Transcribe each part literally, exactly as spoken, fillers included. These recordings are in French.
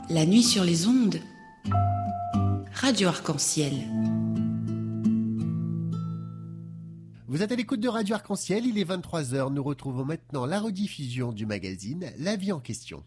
La nuit sur les ondes. Radio Arc-en-Ciel. Vous êtes à l'écoute de Radio Arc-en-Ciel, il est vingt-trois heures. Nous retrouvons maintenant la rediffusion du magazine La vie en question.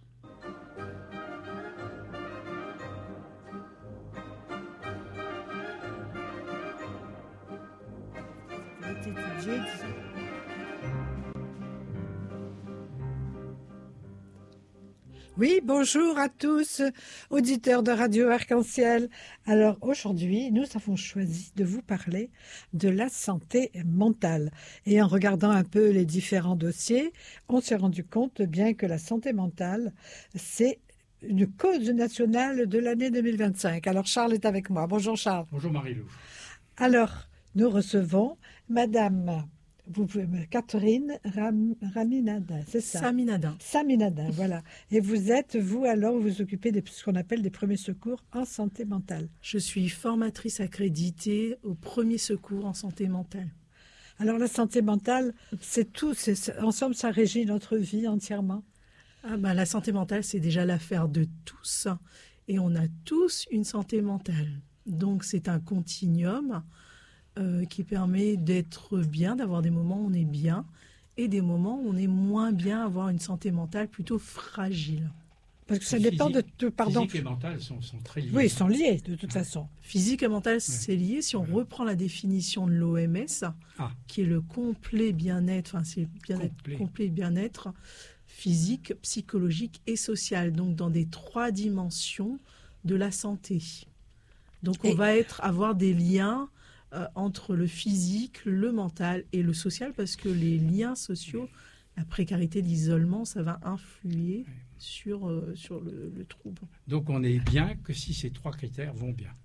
Oui, bonjour à tous, auditeurs de Radio Arc-en-Ciel. Alors aujourd'hui, nous avons choisi de vous parler de la santé mentale. Et en regardant un peu les différents dossiers, on s'est rendu compte bien que la santé mentale, c'est une cause nationale de l'année deux mille vingt-cinq. Alors Charles est avec moi. Bonjour Charles. Bonjour Marie-Lou. Alors, nous recevons Madame... Vous pouvez, Catherine Ram, Raminadin, c'est ça? Saminadin. Saminadin, voilà. Et vous êtes, vous alors, vous vous occupez de ce qu'on appelle des premiers secours en santé mentale. Je suis formatrice accréditée au premier secours en santé mentale. Alors la santé mentale, c'est tout, c'est, c'est, ensemble ça régit notre vie entièrement. Ah ben, la santé mentale, c'est déjà l'affaire de tous. Et on a tous une santé mentale. Donc c'est un continuum. Euh, qui permet d'être bien, d'avoir des moments où on est bien et des moments où on est moins bien, avoir une santé mentale plutôt fragile. Parce que ça physique, dépend de... de pardon. Physique et mental sont, sont très liés. Oui, ils sont liés de toute façon. Physique et mental, c'est lié. Si on voilà. reprend la définition de l'O M S, ah. qui est le complet bien-être, enfin c'est bien-être, complet. complet bien-être physique, psychologique et social, donc dans des trois dimensions de la santé. Donc on et... va être, avoir des liens Euh, entre le physique, le mental et le social, parce que les liens sociaux, la précarité, l'isolement, ça va influer oui. sur, euh, sur le, le trouble. Donc on est bien que si ces trois critères vont bien.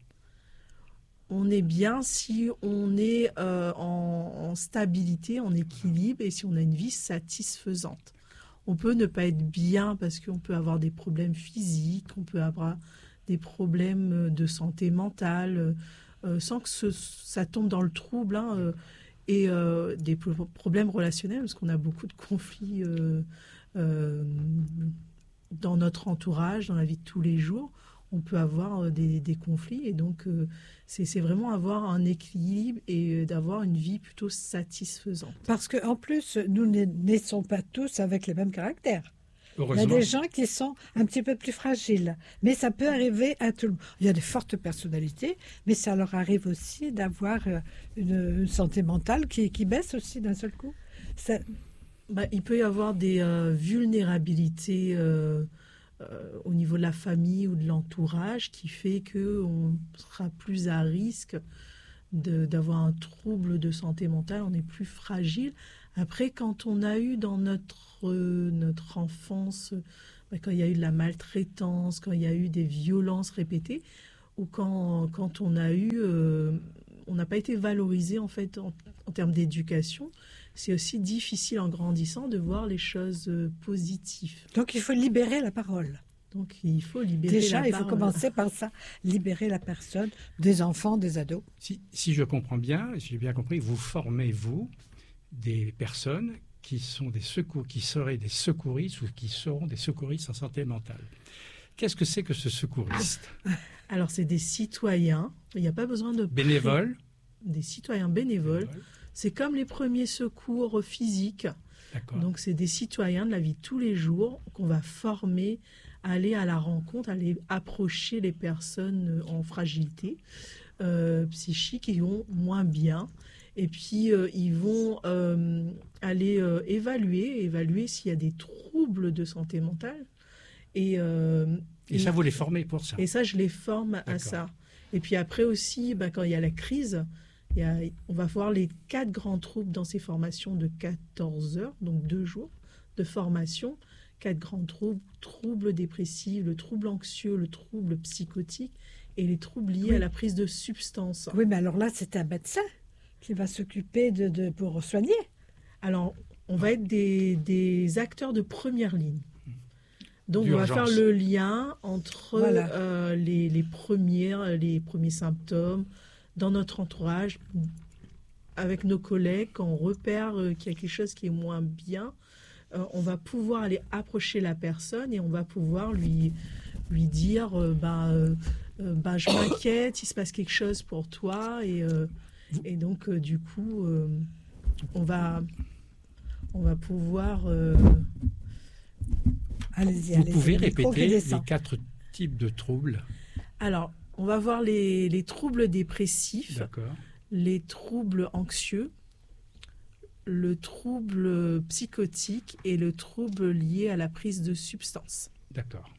On est bien si on est euh, en, en stabilité, en équilibre et si on a une vie satisfaisante. On peut ne pas être bien parce qu'on peut avoir des problèmes physiques, on peut avoir des problèmes de santé mentale, Euh, sans que ce, ça tombe dans le trouble, hein, euh, et euh, des pro- problèmes relationnels, parce qu'on a beaucoup de conflits euh, euh, dans notre entourage, dans la vie de tous les jours. On peut avoir euh, des, des conflits, et donc euh, c'est, c'est vraiment avoir un équilibre et euh, d'avoir une vie plutôt satisfaisante. Parce qu'en plus, nous ne naissons pas tous avec les mêmes caractères. Il y a des gens qui sont un petit peu plus fragiles, mais ça peut arriver à tout le monde. Il y a des fortes personnalités, mais ça leur arrive aussi d'avoir une, une santé mentale qui, qui baisse aussi d'un seul coup. Ça... Bah, il peut y avoir des euh, vulnérabilités euh, euh, au niveau de la famille ou de l'entourage qui fait qu'on sera plus à risque de, d'avoir un trouble de santé mentale, on est plus fragile. Après, quand on a eu dans notre, euh, notre enfance, bah, quand il y a eu de la maltraitance, quand il y a eu des violences répétées, ou quand, quand on a eu, euh, on n'a pas été valorisé en fait en, en termes d'éducation, c'est aussi difficile en grandissant de voir les choses euh, positives. Donc il faut libérer la parole. Donc il faut libérer Déjà, la il parole. faut commencer par ça, libérer la personne, des enfants, des ados. Si, si je comprends bien, si j'ai bien compris, vous formez, vous, des personnes qui sont des secours, qui seraient des secouristes ou qui seront des secouristes en santé mentale. Qu'est-ce que c'est que ce secouriste? Alors, c'est des citoyens. Il n'y a pas besoin de... Bénévoles? Des citoyens bénévoles. bénévoles. C'est comme les premiers secours physiques. D'accord. Donc, c'est des citoyens de la vie de tous les jours qu'on va former à aller à la rencontre, à aller approcher les personnes en fragilité euh, psychique qui vont moins bien. Et puis, euh, ils vont euh, aller euh, évaluer, évaluer s'il y a des troubles de santé mentale. Et, euh, et, et ça, vous les formez pour ça? Et ça, je les forme D'accord. à ça. Et puis après aussi, bah, quand il y a la crise, il y a, on va voir les quatre grands troubles dans ces formations de quatorze heures, donc deux jours de formation. Quatre grands troubles, troubles dépressifs, le trouble anxieux, le trouble psychotique et les troubles liés oui. à la prise de substances. Oui, mais alors là, c'est un médecin qui va s'occuper de, de pour soigner. Alors, on va être des, des acteurs de première ligne. Donc, D'urgence. On va faire le lien entre voilà. euh, les, les, premières, les premiers symptômes dans notre entourage, avec nos collègues, quand on repère euh, qu'il y a quelque chose qui est moins bien, euh, on va pouvoir aller approcher la personne et on va pouvoir lui lui dire euh, ben, euh, euh, ben, je m'inquiète, il se passe quelque chose pour toi. Et, euh, et donc, euh, du coup, euh, on, va, on va pouvoir... Euh... Allez-y, Vous allez-y, pouvez le micro qui répéter les descend. quatre types de troubles. Alors, on va voir les, les troubles dépressifs, D'accord. les troubles anxieux, le trouble psychotique et le trouble lié à la prise de substances. D'accord.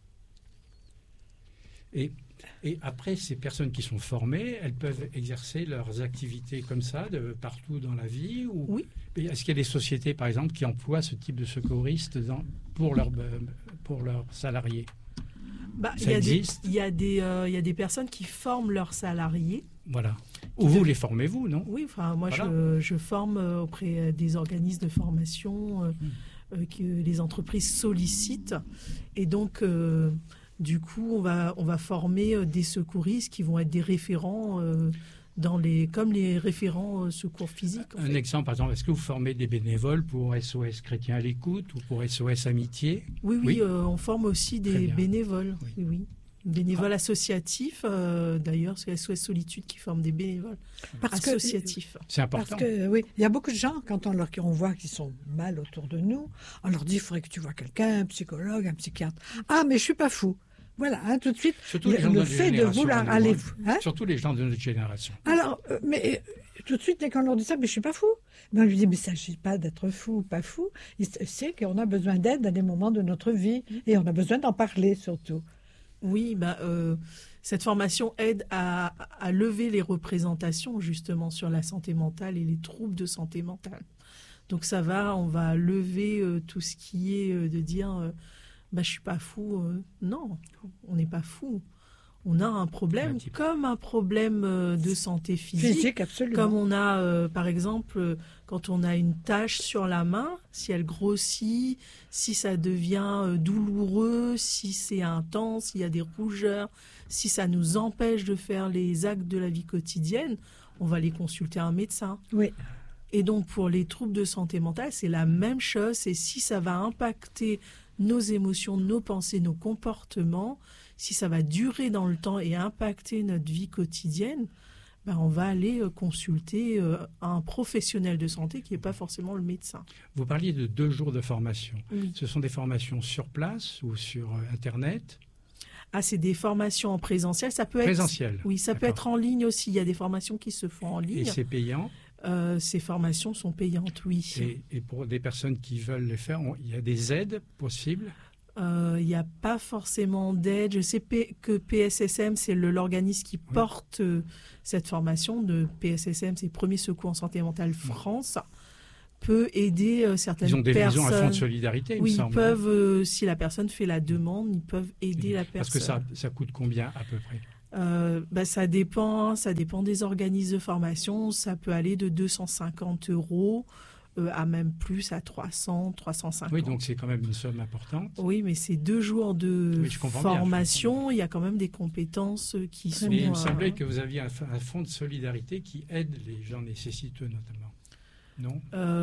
Et, et après, ces personnes qui sont formées, elles peuvent exercer leurs activités comme ça, de partout dans la vie ou... Oui. Est-ce qu'il y a des sociétés, par exemple, qui emploient ce type de secouristes dans, pour, leur, pour leurs salariés? Bah, Ça il y a des- existe Il y, a des, euh, il y a des personnes qui forment leurs salariés. Voilà. Ou vous les formez-vous, non? Oui, enfin, moi, Voilà. je, je forme euh, auprès des organismes de formation euh, Hmm. euh, que les entreprises sollicitent. Et donc, euh, du coup, on va, on va former euh, des secouristes qui vont être des référents, euh, dans les, comme les référents euh, secours physiques. en Un fait. exemple, par exemple, est-ce que vous formez des bénévoles pour S O S Chrétien à l'écoute ou pour S O S Amitié? Oui, oui, Oui. euh, on forme aussi Très des bien. bénévoles. Oui. Oui, oui. Bénévoles associatifs, euh, d'ailleurs, c'est S O S Solitude qui forme des bénévoles Parce que, associatifs. C'est parce important. que, oui, il y a beaucoup de gens, quand on, leur, on voit qu'ils sont mal autour de nous, on leur dit, il faudrait que tu vois quelqu'un, un psychologue, un psychiatre. Ah, mais je suis pas fou. Voilà, hein, tout de suite, Surtout le, les gens de le notre fait de génération, vouloir Anne aller... Lebrun. Hein Surtout les gens de notre génération. Alors, euh, mais euh, tout de suite, dès qu'on leur dit ça, mais je suis pas fou. Mais on lui dit, mais il ne s'agit pas d'être fou ou pas fou. Il sait qu'on a besoin d'aide à des moments de notre vie et on a besoin d'en parler surtout. Oui, bah, euh, cette formation aide à, à lever les représentations justement sur la santé mentale et les troubles de santé mentale. Donc ça va, on va lever euh, tout ce qui est euh, de dire euh, bah, je suis pas fou. Euh, non, on n'est pas fou. On a un problème, Un petit peu. comme un problème euh, de santé physique. Physique, absolument. Comme on a, euh, par exemple, euh, quand on a une tache sur la main, si elle grossit, si ça devient euh, douloureux, si c'est intense, s'il y a des rougeurs, si ça nous empêche de faire les actes de la vie quotidienne, on va aller consulter un médecin. Oui. Et donc, pour les troubles de santé mentale, c'est la même chose. Et si ça va impacter nos émotions, nos pensées, nos comportements, si ça va durer dans le temps et impacter notre vie quotidienne, ben on va aller euh, consulter euh, un professionnel de santé qui n'est pas forcément le médecin. Vous parliez de deux jours de formation. Oui. Ce sont des formations sur place ou sur euh, Internet? Ah, c'est des formations en présentiel. Ça peut être, Présentiel. oui, ça peut D'accord. être en ligne aussi. Il y a des formations qui se font en Et ligne. c'est payant? Euh, ces formations sont payantes, oui. Et, et pour des personnes qui veulent les faire, on- il y a des aides possibles? Euh, Il n'y a pas forcément d'aide. Je sais P- que P S S M, c'est le- l'organisme qui porte euh, cette formation. De P S S M, c'est Premier Secours en Santé Mentale France, peut aider euh, certaines Ils ont des personnes. maisons à fonds de solidarité, il Oui, me ils semble. peuvent, euh, si la personne fait la demande, ils peuvent aider la personne. Parce que ça, ça coûte combien à peu près? Euh, bah, ça dépend, ça dépend des organismes de formation. Ça peut aller de deux cent cinquante euros euh, à même plus, à trois cents, trois cent cinquante. Oui, donc c'est quand même une somme importante. Oui, mais c'est deux jours de Oui, je comprends bien, je formation. comprends Il y a quand même des compétences qui sont. Mais il me euh, semblait que vous aviez un, un fonds de solidarité qui aide les gens nécessiteux notamment. Non?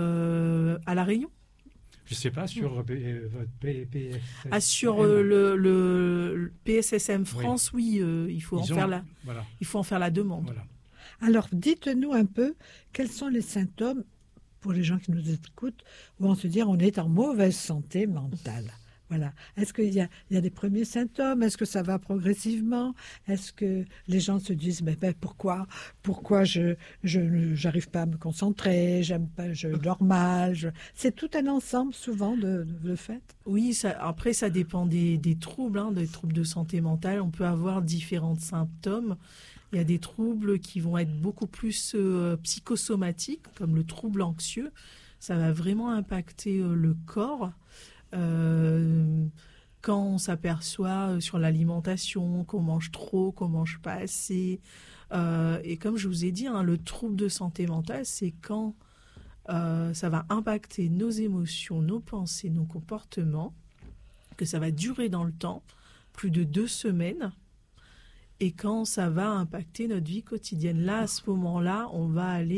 euh, à La Réunion. Je ne sais pas, sur euh, votre P- P S S M. Ah, sur euh, le, le- le P S S M France, oui, euh, il faut en Ils ont- faire la, Voilà, il faut en faire la demande. voilà. Alors, dites-nous un peu, quels sont les symptômes, pour les gens qui nous écoutent, où on se dit on est en mauvaise santé mentale. Voilà. Est-ce qu'il y a, il y a des premiers symptômes? Est-ce que ça va progressivement? Est-ce que les gens se disent mais ben, pourquoi, pourquoi je je j'arrive pas à me concentrer, j'aime pas, je dors mal. je- C'est tout un ensemble souvent de, de, de fait. Oui, ça, après, ça dépend des, des troubles, hein, des troubles de santé mentale. On peut avoir différents symptômes. Il y a des troubles qui vont être beaucoup plus euh, psychosomatiques, comme le trouble anxieux. Ça va vraiment impacter euh, le corps. Euh, quand on s'aperçoit euh, sur l'alimentation qu'on mange trop, qu'on mange pas assez. Euh, et comme je vous ai dit, hein, le trouble de santé mentale, c'est quand euh, ça va impacter nos émotions, nos pensées, nos comportements, que ça va durer dans le temps, plus de deux semaines, et quand ça va impacter notre vie quotidienne. Là, à ce moment-là, on va aller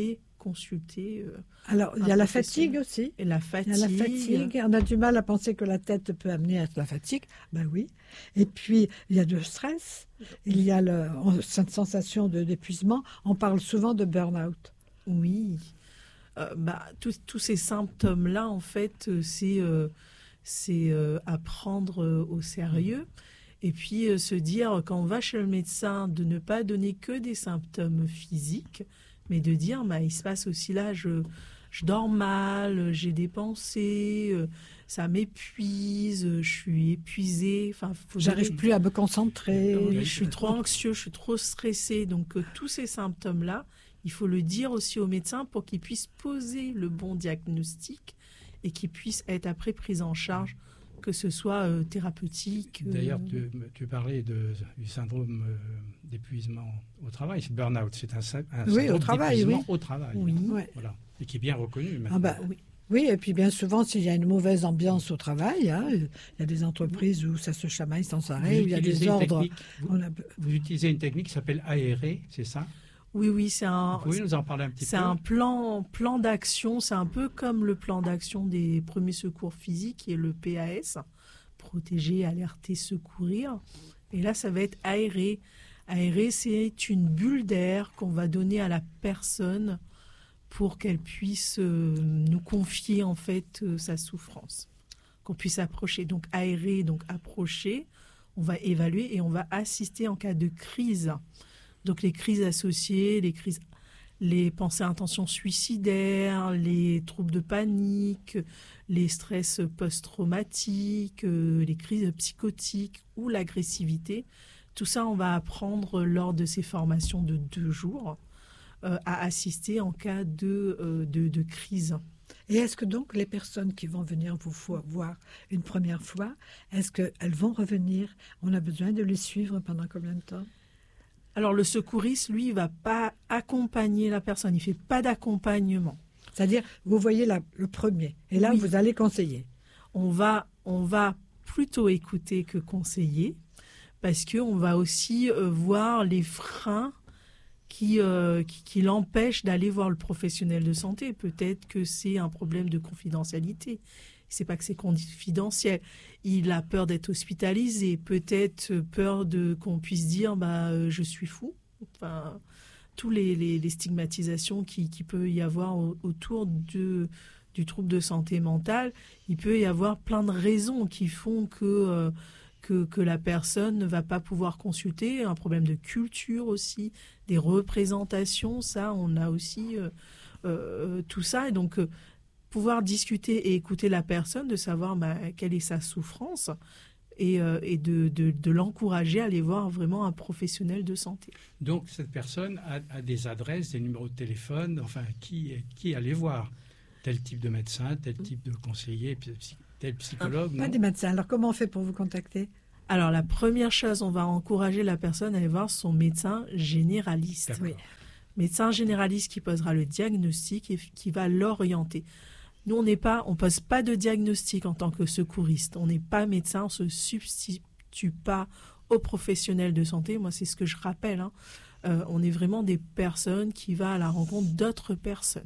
consulter. Euh, Alors, il y a la fatigue aussi. Et la fatigue. Il y a la fatigue. On a du mal à penser que la tête peut amener à la fatigue. Ben oui. Et puis, il y a le stress. Il y a le, cette sensation de, d'épuisement. On parle souvent de burn-out. Oui. Euh, bah, tous ces symptômes-là, en fait, c'est, euh, c'est euh, à prendre euh, au sérieux. Et puis, euh, se dire, quand on va chez le médecin, de ne pas donner que des symptômes physiques, mais de dire, bah, il se passe aussi là, je, je dors mal, j'ai des pensées, euh, ça m'épuise, je suis épuisée. Enfin, faut J'arrive donner... plus à me concentrer. Oui, je suis trop anxieux, je suis trop stressée. Donc, euh, tous ces symptômes-là, il faut le dire aussi au médecin pour qu'il puisse poser le bon diagnostic et qu'il puisse être après pris en charge, que ce soit euh, thérapeutique. Euh... D'ailleurs, tu, tu parlais de, du syndrome euh, d'épuisement au travail, c'est burn-out, c'est un, un oui, syndrome au travail, d'épuisement oui. au travail. Oui. Hein, voilà, et qui est bien reconnu maintenant. Ah bah, oui. Oui, et puis bien souvent, s'il y a une mauvaise ambiance au travail, hein, il y a des entreprises où ça se chamaille sans arrêt, où il y a des ordres. Vous, a... vous utilisez une technique qui s'appelle aérer, c'est ça ? Oui, oui, c'est un. Vous pouvez nous en parler un petit c'est peu ? C'est un plan, plan d'action. C'est un peu comme le plan d'action des premiers secours physiques, qui est le P A S, protéger, alerter, secourir. Et là, ça va être aérer. Aérer, c'est une bulle d'air qu'on va donner à la personne pour qu'elle puisse euh, nous confier en fait euh, sa souffrance, qu'on puisse approcher. Donc aérer, donc approcher. On va évaluer et on va assister en cas de crise. Donc les crises associées, les crises, les pensées à intention suicidaire, les troubles de panique, les stress post-traumatiques, euh, les crises psychotiques ou l'agressivité. Tout ça, on va apprendre lors de ces formations de deux jours euh, à assister en cas de, euh, de, de crise. Et est-ce que donc les personnes qui vont venir vous voir une première fois, est-ce qu'elles vont revenir ? On a besoin de les suivre pendant combien de temps ? Alors, le secouriste, lui, il ne va pas accompagner la personne. Il ne fait pas d'accompagnement. C'est-à-dire, vous voyez la, le premier. Et là, oui. Vous allez conseiller. On va, on va plutôt écouter que conseiller parce qu'on va aussi euh, voir les freins qui, euh, qui, qui l'empêchent d'aller voir le professionnel de santé. Peut-être que c'est un problème de confidentialité. C'est pas que c'est confidentiel. Il a peur d'être hospitalisé, peut-être peur de qu'on puisse dire bah euh, je suis fou. Enfin, tous les, les, les stigmatisations qui, qui peut y avoir au, autour de, du trouble de santé mentale, il peut y avoir plein de raisons qui font que euh, que, que la personne ne va pas pouvoir consulter. Un problème de culture aussi, des représentations, ça on a aussi euh, euh, tout ça et donc euh, pouvoir discuter et écouter la personne, de savoir bah, quelle est sa souffrance et, euh, et de, de, de l'encourager à aller voir vraiment un professionnel de santé. Donc cette personne a, a des adresses, des numéros de téléphone, enfin qui, qui aller voir tel type de médecin, tel type de conseiller, tel psychologue. Ah, pas des médecins. Alors comment on fait pour vous contacter ? Alors la première chose, on va encourager la personne à aller voir son médecin généraliste. Oui. Médecin généraliste qui posera le diagnostic et qui va l'orienter. Nous, on n'est pas, on pose pas de diagnostic en tant que secouriste. On n'est pas médecin, on se substitue pas aux professionnels de santé. Moi, c'est ce que je rappelle. Hein. Euh, on est vraiment des personnes qui vont à la rencontre d'autres personnes.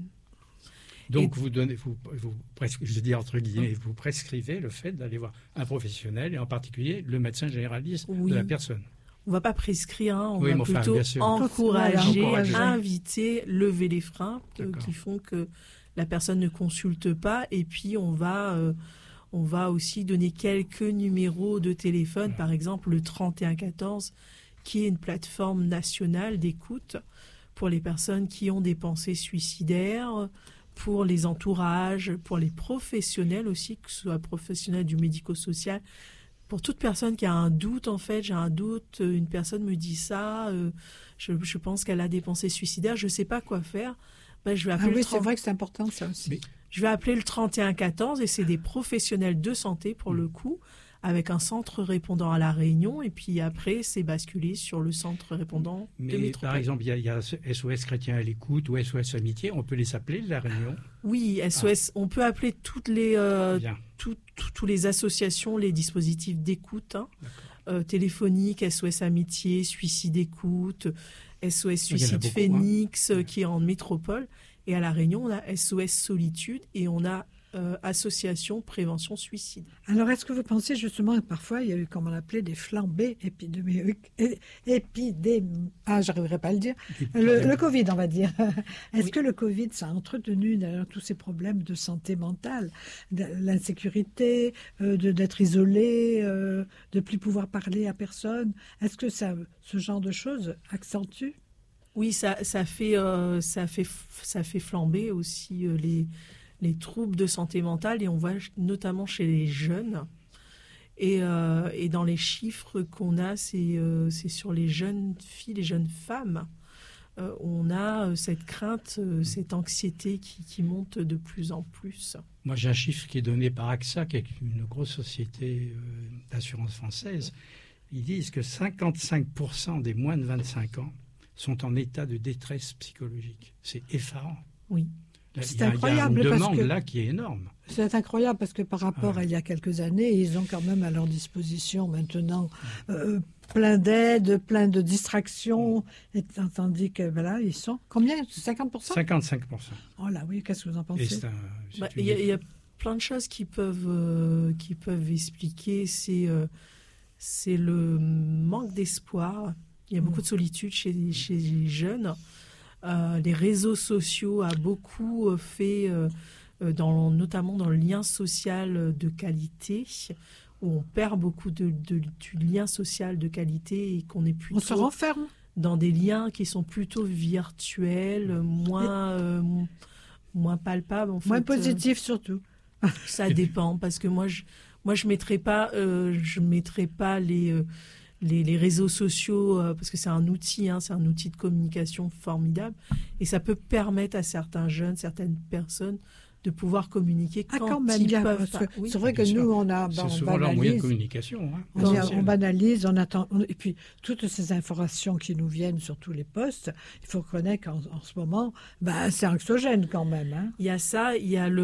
Donc, et... vous donnez, vous, vous, je dis entre guillemets, vous prescrivez le fait d'aller voir un professionnel et en particulier le médecin généraliste oui. de la personne. On va pas prescrire, hein, on oui, va enfin, plutôt encourager, encourager, inviter, lever les freins euh, qui font que la personne ne consulte pas et puis on va, euh, on va aussi donner quelques numéros de téléphone, par exemple le trente et un quatorze, qui est une plateforme nationale d'écoute pour les personnes qui ont des pensées suicidaires, pour les entourages, pour les professionnels aussi, que ce soit professionnels du médico-social. Pour toute personne qui a un doute, en fait, j'ai un doute, une personne me dit ça, euh, je, je pense qu'elle a des pensées suicidaires, je ne sais pas quoi faire. Ben, je vais appeler ah oui, le trente... c'est vrai que c'est important ça aussi. Mais... Je vais appeler le trente et un quatorze et c'est des professionnels de santé pour mmh. le coup, avec un centre répondant à La Réunion et puis après c'est basculé sur le centre répondant Mais de Métropole. Par exemple, il y, y a S O S Chrétien à l'écoute ou S O S Amitié, on peut les appeler de La Réunion ? Oui, S O S, ah. on peut appeler toutes les, euh, tout, tout, tout les associations, les dispositifs d'écoute hein, euh, téléphonique, S O S Amitié, Suicide Écoute, S O S Suicide beaucoup, Phoenix hein. qui est en métropole. Et à La Réunion, on a S O S Solitude et on a euh, Association Prévention Suicide. Alors, est-ce que vous pensez justement que parfois, il y a eu, comme on l'appelait, des flambées épidémiques, épidém... ah, j'arriverai pas à le dire, le, le Covid, on va dire. Est-ce oui. que le Covid, ça a entretenu d'ailleurs tous ces problèmes de santé mentale, de l'insécurité, euh, de, d'être isolé, euh, de plus pouvoir parler à personne? Est-ce que ça, ce genre de choses accentue? Oui, ça, ça, fait, euh, ça, fait, ça fait flamber aussi euh, les... les troubles de santé mentale, et on voit notamment chez les jeunes. Et, euh, et dans les chiffres qu'on a, c'est, euh, c'est sur les jeunes filles, les jeunes femmes. Euh, on a cette crainte, cette anxiété qui, qui monte de plus en plus. Moi, j'ai un chiffre qui est donné par A X A, qui est une grosse société euh, d'assurance française. Ils disent que cinquante-cinq pour cent des moins de vingt-cinq ans sont en état de détresse psychologique. C'est effarant. Oui. C'est incroyable. Il y a une demande parce que là qui est énorme. C'est incroyable parce que par rapport ouais. à il y a quelques années, ils ont quand même à leur disposition maintenant euh, plein d'aides, plein de distractions, et, tandis que voilà, ils sont combien cinquante pour cent cinquante-cinq pour cent. Oh là oui, qu'est-ce que vous en pensez? Et c'est un, c'est bah, une... y, a, y a plein de choses qui peuvent, euh, qui peuvent expliquer. C'est, euh, c'est le manque d'espoir. Il y a beaucoup de solitude chez, chez les jeunes. Euh, les réseaux sociaux a beaucoup fait, euh, dans, notamment dans le lien social de qualité, où on perd beaucoup de, de, du lien social de qualité et qu'on est plutôt... On se renferme dans des liens qui sont plutôt virtuels, moins, euh, moins palpables. En moins fait. positifs surtout. Ça dépend, parce que moi, je moi, je mettrais pas, euh, je mettrais pas les... Euh, Les, les réseaux sociaux, euh, parce que c'est un outil, hein, c'est un outil de communication formidable, et ça peut permettre à certains jeunes, certaines personnes, de pouvoir communiquer ah, quand, quand même, ils bien, peuvent. Parce que Oui. c'est vrai que Bien nous, sûr. on a, c'est on souvent leur moyen de banalise, communication. Hein, on, y a- on banalise, on attend, on- et puis toutes ces informations qui nous viennent sur tous les postes, il faut reconnaître qu'en en ce moment, bah, c'est anxiogène quand même. Hein. Il y a ça, il y a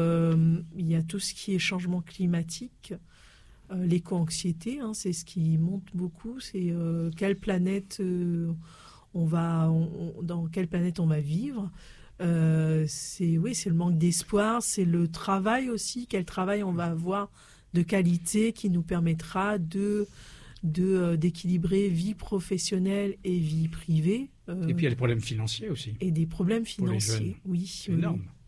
le, il y a tout ce qui est changement climatique. Euh, l'éco-anxiété, hein, c'est ce qui monte beaucoup. C'est euh, quelle planète euh, on va, on, on, dans quelle planète on va vivre. Euh, c'est oui, c'est le manque d'espoir, c'est le travail aussi. Quel travail on va avoir de qualité qui nous permettra de, de euh, d'équilibrer vie professionnelle et vie privée. Euh, et puis il y a les problèmes financiers aussi. Et des problèmes Pour les financiers, jeunes. oui. C'est énorme. Oui.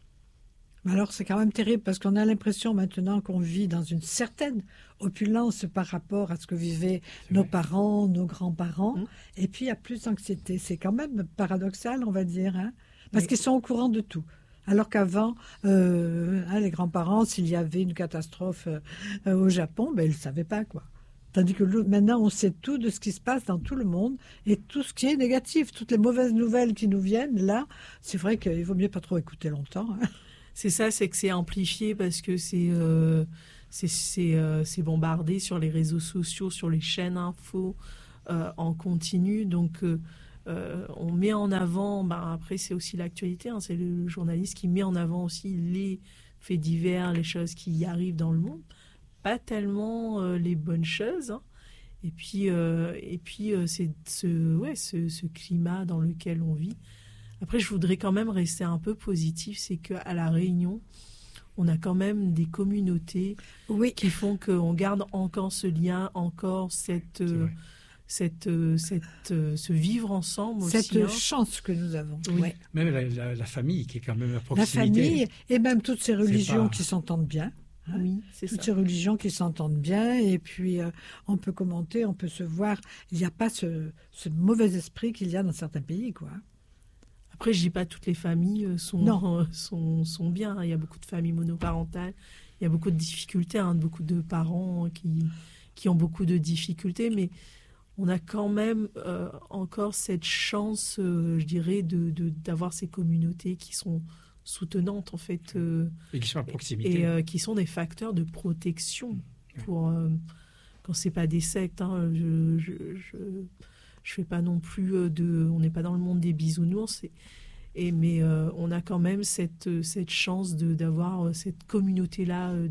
Alors c'est quand même terrible parce qu'on a l'impression maintenant qu'on vit dans une certaine opulence par rapport à ce que vivaient C'est nos vrai. parents, nos grands-parents. Mmh. Et puis il y a plus d'anxiété. C'est quand même paradoxal, on va dire, hein, parce Oui. qu'ils sont au courant de tout. Alors qu'avant, euh, hein, les grands-parents, s'il y avait une catastrophe euh, au Japon, ben, ils ne savaient pas quoi. Tandis que l'autre- maintenant, on sait tout de ce qui se passe dans tout le monde et tout ce qui est négatif, toutes les mauvaises nouvelles qui nous viennent. Là, c'est vrai qu'il vaut mieux pas trop écouter longtemps. Hein. C'est ça, c'est que c'est amplifié parce que c'est euh, c'est c'est, euh, c'est bombardé sur les réseaux sociaux, sur les chaînes info euh, en continu. Donc, euh, euh, on met en avant, ben, après c'est aussi l'actualité, hein, c'est le journaliste qui met en avant aussi les faits divers, les choses qui arrivent dans le monde. Pas tellement euh, les bonnes choses. Hein. Et puis, euh, et puis euh, c'est ce, ouais, ce, ce climat dans lequel on vit. Après, je voudrais quand même rester un peu positif, c'est qu'à La Réunion, on a quand même des communautés Oui. qui font qu'on garde encore ce lien, encore cette, euh, cette, euh, cette, euh, ce vivre ensemble aussi. Cette hein. chance que nous avons. Oui. Ouais. Même la, la- la famille qui est quand même à La proximité. famille et même toutes ces religions pas- qui s'entendent bien. hein. Oui, c'est Toutes ça. ces religions qui s'entendent bien et puis euh, on peut commenter, on peut se voir. Il n'y a pas ce, ce mauvais esprit qu'il y a dans certains pays, quoi. Après, je dis pas toutes les familles euh, sont, Non. euh, sont, sont bien. hein. Il y a beaucoup de familles monoparentales. Il y a beaucoup de difficultés, hein, beaucoup de parents qui, qui ont beaucoup de difficultés. Mais on a quand même euh, encore cette chance, euh, je dirais, de, de, d'avoir ces communautés qui sont soutenantes, en fait, euh, Et qui sont à proximité. et euh, qui sont des facteurs de protection pour euh, quand c'est pas des sectes. Hein, je, je, je, je fais pas non plus euh, de, on n'est pas dans le monde des bisounours. Et, et mais euh, on a quand même cette cette chance de d'avoir euh, cette communauté là euh,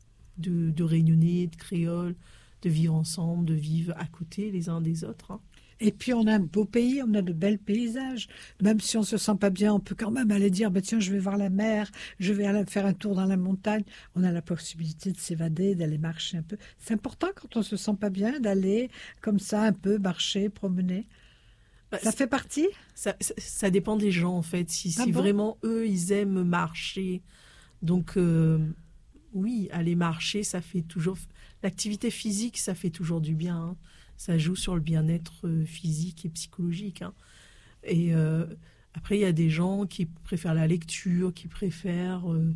de de Réunionnais, de Créoles, de vivre ensemble, de vivre à côté les uns des autres. hein. Et puis on a un beau pays, on a de belles paysages. Même si on se sent pas bien, on peut quand même aller dire bah, tiens, je vais voir la mer, je vais aller faire un tour dans la montagne. On a la possibilité de s'évader, d'aller marcher un peu. C'est important quand on se sent pas bien d'aller comme ça un peu marcher, promener. Bah, Ça fait partie? Ça, ça, ça dépend des gens en fait. Si, Ah si bon vraiment eux ils aiment marcher, donc euh, oui, aller marcher, ça fait toujours. L'activité physique, ça fait toujours du bien. Hein. Ça joue sur le bien-être physique et psychologique. Hein. Et euh, après, il y a des gens qui préfèrent la lecture, qui préfèrent euh,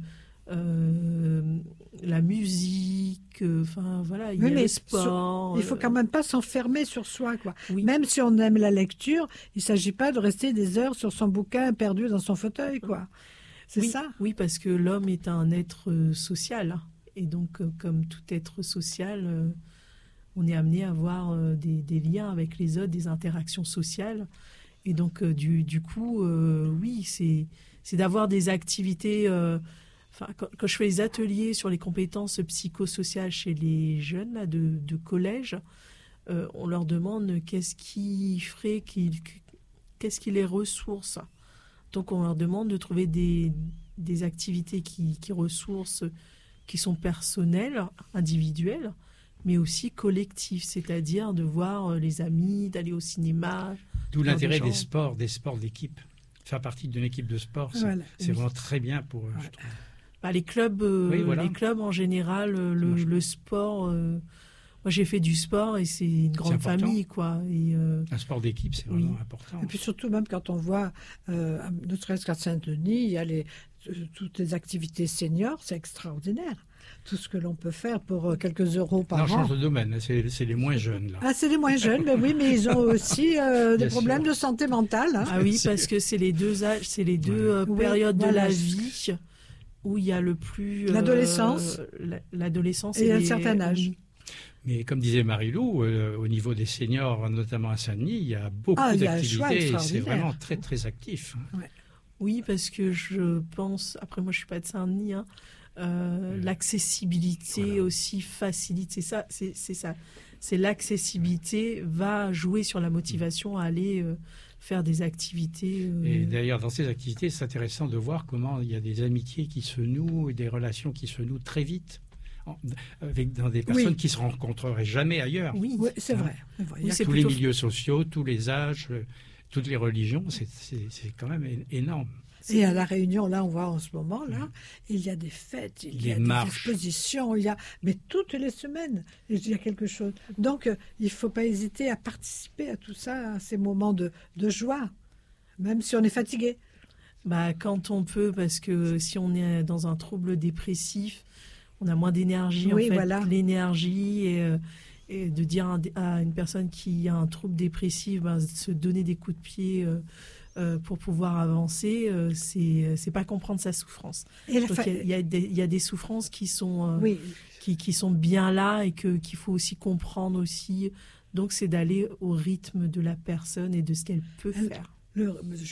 euh, la musique. Enfin voilà, il Oui, y a mais le sport. Il faut euh, quand même pas s'enfermer sur soi, quoi. Oui. Même si on aime la lecture, il s'agit pas de rester des heures sur son bouquin perdu dans son fauteuil, quoi. C'est oui, ça? Oui, parce que l'homme est un être euh, social. Hein. Et donc, euh, comme tout être social, euh, on est amené à avoir euh, des, des liens avec les autres, des interactions sociales. Et donc, euh, du, du coup, euh, oui, c'est, c'est d'avoir des activités. Euh, enfin, quand, quand je fais les ateliers sur les compétences psychosociales chez les jeunes là, de, de collège, euh, on leur demande qu'est-ce qui ferait, qu'ils, qu'est-ce qui les ressource. Donc, on leur demande de trouver des, des activités qui, qui ressourcent, qui sont personnelles, individuelles, mais aussi collectives, c'est-à-dire de voir les amis, d'aller au cinéma. D'où l'intérêt des des gens. sports, des sports d'équipe. Faire partie d'une équipe de sport, c'est, Voilà. c'est Oui. vraiment très bien pour eux, Ouais. je trouve. Bah, les clubs, euh, Oui, voilà. les clubs en général, euh, le, marche bien. le sport. euh, moi, j'ai fait du sport et c'est une grande important. famille, quoi. Et euh, Un sport d'équipe, c'est Oui. vraiment important. Et puis surtout, même quand on voit, euh, ne serait-ce qu'à Saint-Denis, il y a les, euh, toutes les activités seniors, c'est extraordinaire. Tout ce que l'on peut faire pour euh, quelques euros par Non, an. je change de domaine, c'est, c'est les moins jeunes, là. Ah, c'est les moins jeunes, mais oui, mais ils ont aussi euh, des Bien problèmes sûr. de santé mentale. Hein. ah oui, C'est- parce que c'est les deux âges, c'est les deux Voilà. euh, Oui, périodes de voilà. la vie où il y a le plus euh, L'adolescence. la- l'adolescence Et à un les- certain âge. oui. Mais comme disait Marie-Lou, euh, au niveau des seniors, notamment à Saint-Denis, il y a beaucoup Ah, il y a un choix d'activités et c'est extraordinaire. vraiment très, très actif. Oui, parce que je pense, après moi je suis pas de Saint-Denis, hein, euh, Mm. l'accessibilité Voilà. aussi facilite, c'est ça, c'est, c'est ça. C'est l'accessibilité va jouer sur la motivation à aller euh, faire des activités. euh, Et d'ailleurs, dans ces activités, c'est intéressant de voir comment il y a des amitiés qui se nouent et des relations qui se nouent très vite, en- avec, dans des personnes Oui. qui se rencontreraient jamais ailleurs. Oui, Oui, c'est Hein. vrai. C'est vrai. Il y Oui, a c'est Tous plutôt- les milieux sociaux, tous les âges, euh, toutes les religions, c'est, c'est, c'est quand même é- énorme. Et à La Réunion, là, on voit en ce moment, là, il y a des fêtes, il y Les a des marches. expositions, il y a, mais toutes les semaines, il y a quelque chose. Donc, euh, il ne faut pas hésiter à participer à tout ça, à ces moments de, de joie, même si on est fatigué. Bah, quand on peut, parce que si on est dans un trouble dépressif, on a moins d'énergie. Oui, en fait, voilà. L'énergie et, euh, et de dire à, à une personne qui a un trouble dépressif, ben, se donner des coups de pied euh, euh, pour pouvoir avancer, euh, c'est c'est pas comprendre sa souffrance. Et la Donc, fa- il y a- il y, a des- il y a des souffrances qui sont euh, Oui, qui, qui sont bien là et que qu'il faut aussi comprendre aussi. Donc c'est d'aller au rythme de la personne et de ce qu'elle peut Elle- faire. le,